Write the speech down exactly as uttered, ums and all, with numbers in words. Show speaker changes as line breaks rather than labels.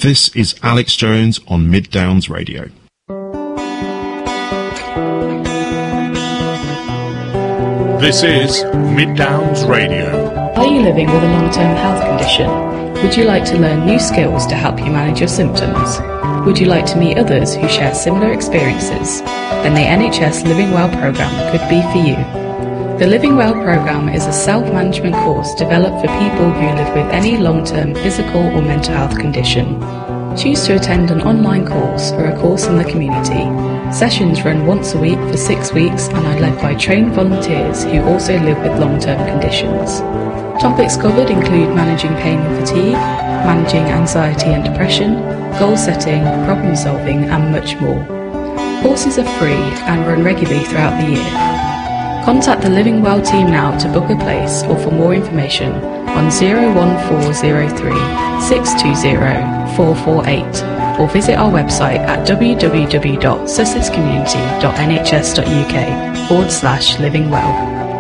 This is Alex Jones on Mid Downs Radio.
This is Mid Downs Radio.
Are you living with a long-term health condition? Would you like to learn new skills to help you manage your symptoms? Would you like to meet others who share similar experiences? Then the N H S Living Well programme could be for you. The Living Well programme is a self-management course developed for people who live with any long-term physical or mental health condition. Choose to attend an online course or a course in the community. Sessions run once a week for six weeks and are led by trained volunteers who also live with long-term conditions. Topics covered include managing pain and fatigue, managing anxiety and depression, goal setting, problem solving and much more. Courses are free and run regularly throughout the year. Contact the Living Well team now to book a place or for more information on zero one four zero three, six two zero, four four eight or visit our website at w w w dot sussex community dot n h s dot u k forward slash living well.